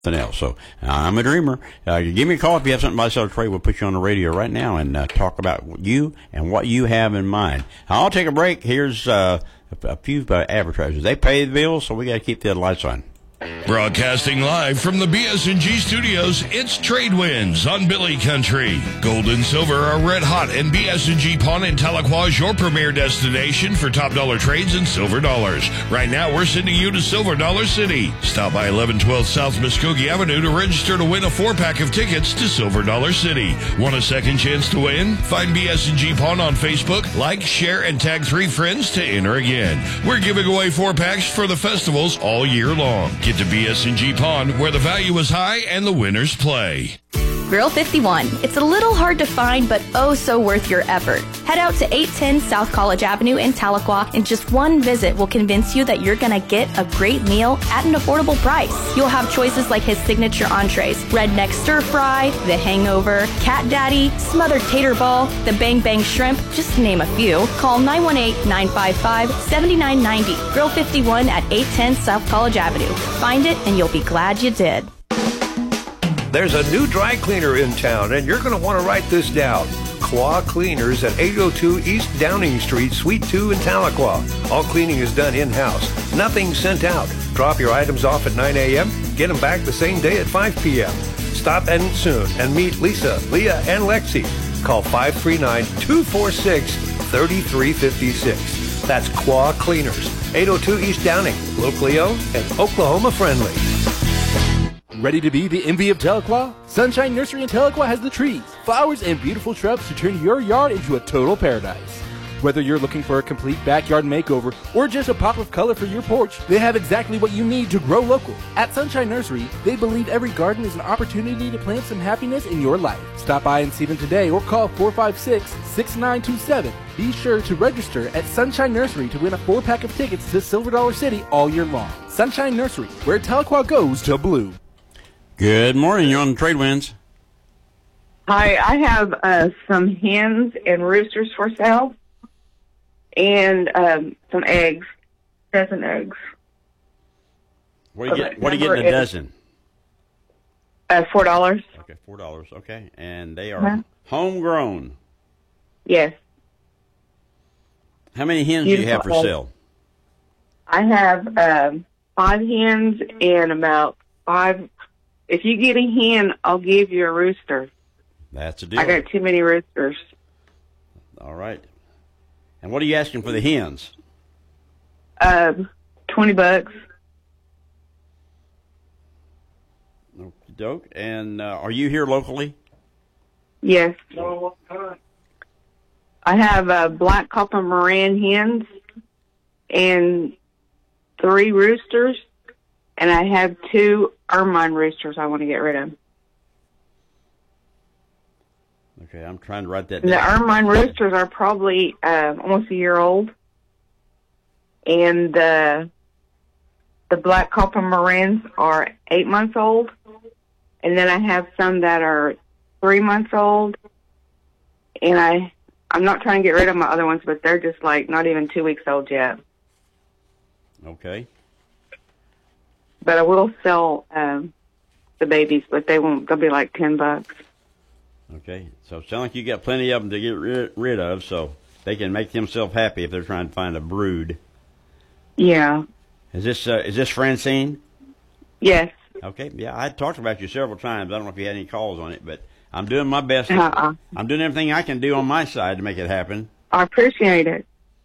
else. So I'm a dreamer. Give me a call if you have something to sell or trade. We'll put you on the radio right now and talk about you and what you have in mind. I'll take a break. Here's a few advertisers. They pay the bills, so we got to keep the lights on. Broadcasting live from the BS&G studios, it's Trade Winds on Billy Country. Gold and silver are red hot, and BS&G Pawn in Tahlequah is your premier destination for top dollar trades and silver dollars. Right now, we're sending you to Silver Dollar City. Stop by 1112 South Muskogee Avenue to register to win a 4-pack of tickets to Silver Dollar City. Want a second chance to win? Find BS&G Pawn on Facebook, like, share, and tag 3 friends to enter again. We're giving away 4-packs for the festivals all year long. Get to BS&G Pond, where the value is high and the winners play. Grill 51. It's a little hard to find, but oh so worth your effort. Head out to 810 South College Avenue in Tahlequah, and just one visit will convince you that you're going to get a great meal at an affordable price. You'll have choices like his signature entrees, redneck stir fry, the hangover, cat daddy, smothered tater ball, the bang bang shrimp, just to name a few. Call 918-955-7990. Grill 51 at 810 South College Avenue. Find it and you'll be glad you did. There's a new dry cleaner in town, and you're going to want to write this down. Claw Cleaners at 802 East Downing Street, Suite 2 in Tahlequah. All cleaning is done in-house. Nothing sent out. Drop your items off at 9 a.m., get them back the same day at 5 p.m. Stop in soon and meet Lisa, Leah, and Lexi. Call 539-246-3356. That's Claw Cleaners, 802 East Downing, locally owned and Oklahoma friendly. Ready to be the envy of Tahlequah? Sunshine Nursery in Tahlequah has the trees, flowers, and beautiful shrubs to turn your yard into a total paradise. Whether you're looking for a complete backyard makeover or just a pop of color for your porch, they have exactly what you need to grow local. At Sunshine Nursery, they believe every garden is an opportunity to plant some happiness in your life. Stop by and see them today or call 456-6927. Be sure to register at Sunshine Nursery to win a 4-pack of tickets to Silver Dollar City all year long. Sunshine Nursery, where Tahlequah goes to blue. Good morning. You're on Trade Winds. Hi, I have some hens and roosters for sale, and some eggs, dozen eggs. What do you get in a dozen? $4. Okay, $4. Okay, and they are homegrown. Yes. How many hens do you have for sale? I have 5 hens and about 5. If you get a hen, I'll give you a rooster. That's a deal. I got too many roosters. All right. And what are you asking for the hens? $20. Okie doke. And are you here locally? Yes. I have black copper Moran hens and 3 roosters. And I have 2 ermine roosters I want to get rid of. Okay, I'm trying to write that down. The ermine roosters are probably almost a year old. And the black copper Morans are 8 months old. And then I have some that are 3 months old. And I'm not trying to get rid of my other ones, but they're just like not even 2 weeks old yet. Okay. But I will sell the babies, but they'll be like $10. Okay, so it sounds like you got plenty of them to get rid of, so they can make themselves happy if they're trying to find a brood. Yeah. Is this Francine? Yes. Okay, yeah, I talked about you several times. I don't know if you had any calls on it, but I'm doing my best. I'm doing everything I can do on my side to make it happen. I appreciate it.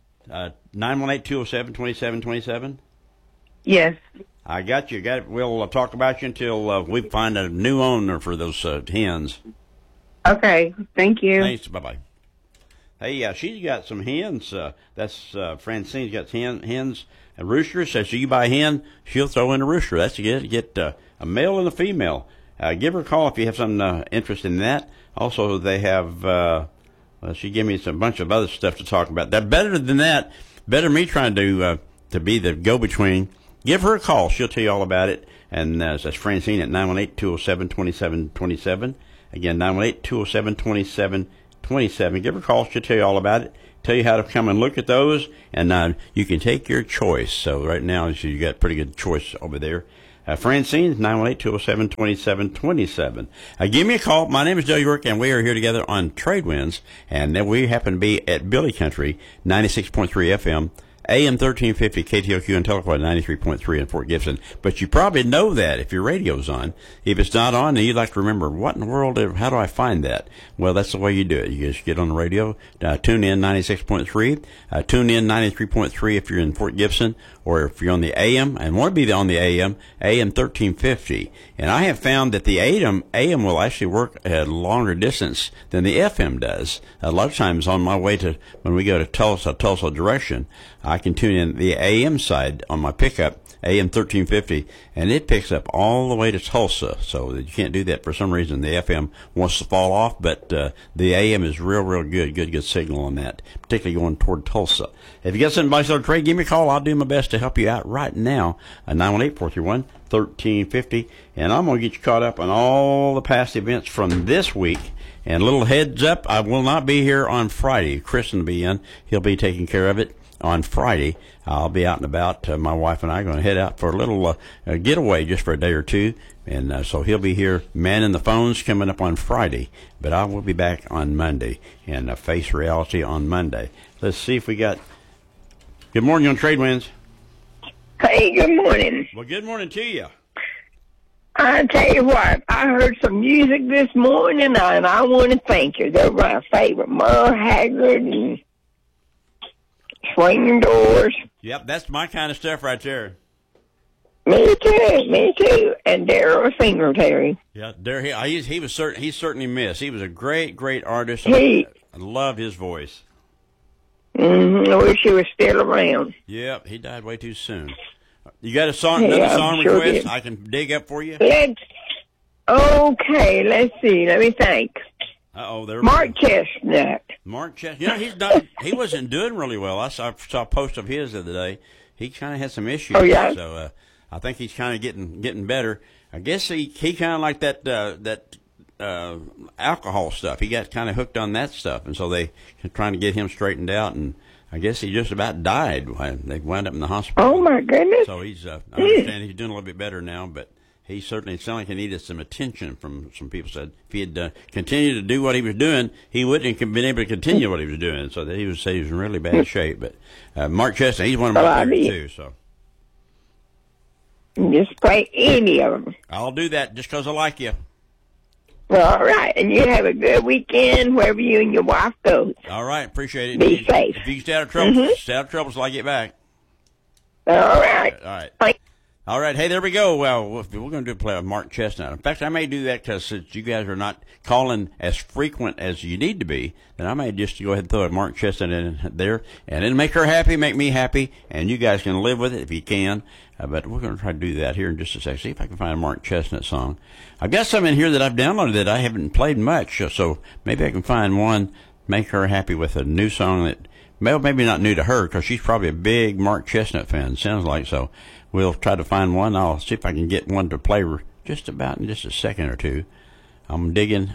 918-207-2727? Yes. I got you. We'll talk about you until we find a new owner for those hens. Okay. Thank you. Thanks. Bye-bye. Hey, she's got some hens. That's Francine's got hens and roosters. So you buy a hen, she'll throw in a rooster. That's you get a male and a female. Give her a call if you have some interest in that. Also, they have, she gave me a bunch of other stuff to talk about. That better than that, better me trying to be the go-between. Give her a call. She'll tell you all about it. And that's Francine at 918-207-2727. Again, 918-207-2727. Give her a call. She'll tell you all about it. Tell you how to come and look at those. And you can take your choice. So right now, you got a pretty good choice over there. Francine, 918-207-2727. Give me a call. My name is Dale York, and we are here together on Trade Winds, and then we happen to be at Billy Country, 96.3 FM, AM 1350, KTOQ, and Tahlequah 93.3 in Fort Gibson. But you probably know that if your radio's on. If it's not on, and you'd like to remember, what in the world, how do I find that? Well, that's the way you do it. You just get on the radio, tune in 96.3, tune in 93.3 if you're in Fort Gibson, or if you're on the AM, and want to be on the AM 1350. And I have found that the AM will actually work at a longer distance than the FM does. A lot of times on my way to, when we go to Tulsa direction, I can tune in the AM side on my pickup, AM 1350, and it picks up all the way to Tulsa. So you can't do that for some reason. The FM wants to fall off, but the AM is real good signal on that, particularly going toward Tulsa. If you got something by sort of trade, give me a call. I'll do my best to help you out right now at 918-431-1350. And I'm going to get you caught up on all the past events from this week. And a little heads up, I will not be here on Friday. Chris will be in. He'll be taking care of it on Friday. I'll be out and about. My wife and I are going to head out for a little getaway just for a day or two. And so he'll be here manning the phones coming up on Friday. But I will be back on Monday and face reality on Monday. Let's see if we got... Good morning on Trade Winds. Hey, good morning. Well, good morning to you. I tell you what, I heard some music this morning, and I want to thank you. They're my favorite, Merle Haggard and Swinging Doors. Yep, that's my kind of stuff right there. Me too. And Daryl Singletary. Yeah, he's certainly missed. He was a great artist. I love his voice. I wish he was still around. Yep, he died way too soon. You got another song sure request did. I can dig up for you? Let's see. Let me think. There. Mark Chestnut. Mark Chestnut. He's not. He wasn't doing really well. I saw a post of his the other day. He kind of had some issues. Oh yeah. So I think he's kind of getting better. I guess he kind of like that alcohol stuff. He got kind of hooked on that stuff, and so they were trying to get him straightened out. And I guess he just about died. They wound up in the hospital. Oh my goodness. So he's. I understand he's doing a little bit better now, but. He certainly sounded like he needed some attention from some people. Said if he had continued to do what he was doing, he wouldn't have been able to continue what he was doing. So that he was in really bad shape. But Mark Chestnut, he's one of my favorites too. So just play any of them. I'll do that just because I like you. All right, and you have a good weekend wherever you and your wife go. All right, appreciate it. Be safe. If you stay out of trouble, stay out of trouble till I get back. All right. All right. Bye. All right, hey, there we go. Well, we're going to play with Mark Chestnut. In fact, I may do that because since you guys are not calling as frequent as you need to be, then I may just go ahead and throw a Mark Chestnut in there, and it'll make her happy, make me happy, and you guys can live with it if you can. But we're going to try to do that here in just a second. See if I can find a Mark Chestnut song. I've got some in here that I've downloaded that I haven't played much, so maybe I can find one, make her happy with a new song that, well, maybe not new to her because she's probably a big Mark Chestnut fan, sounds like so. We'll try to find one. I'll see if I can get one to play just about in just a second or two. I'm digging.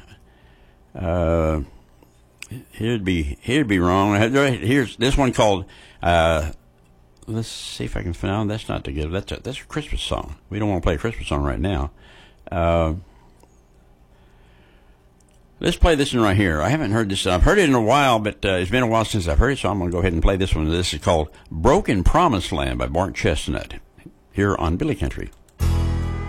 Here'd be wrong. Here's this one called. Let's see if I can find. That's not too good. That's a Christmas song. We don't want to play a Christmas song right now. Let's play this one right here. I haven't heard this. I've heard it in a while, but it's been a while since I've heard it, so I'm going to go ahead and play this one. This is called "Broken Promised Land" by Mark Chestnut. Here on Billy Country.